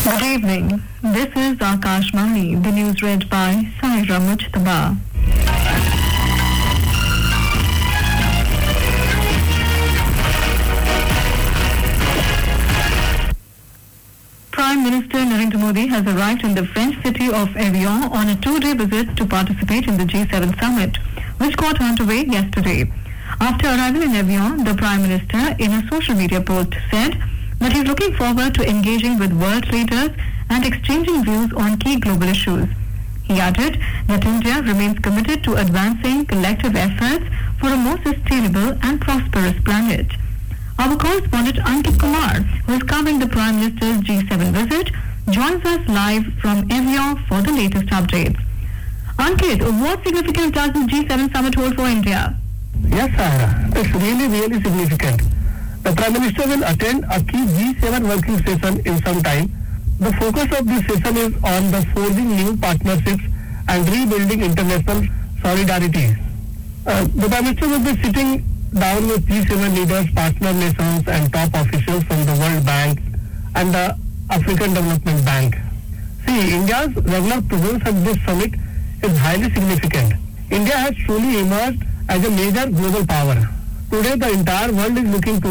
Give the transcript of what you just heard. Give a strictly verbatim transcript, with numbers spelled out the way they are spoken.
Good evening. This is Akash Mani. The news read by Saira Mujtaba. Prime Minister Narendra Modi has arrived in the French city of Evian on a two-day visit to participate in the G seven summit, which got underway yesterday. After arriving in Evian, the Prime Minister, in a social media post, said that he is looking forward to engaging with world leaders and exchanging views on key global issues. He added that India remains committed to advancing collective efforts for a more sustainable and prosperous planet. Our correspondent Ankit Kumar, who is covering the Prime Minister's G seven visit, joins us live from Evian for the latest updates. Ankit, what significance does the G seven summit hold for India? Yes, Sarah, it's really, really significant. The Prime Minister will attend a key G seven working session in some time. The focus of this session is on the forging new partnerships and rebuilding international solidarity. Uh, the Prime Minister will be sitting down with G seven leaders, partner nations and top officials from the World Bank and the African Development Bank. See, India's regular presence at this summit is highly significant. India has truly emerged as a major global power. Today, the entire world is looking to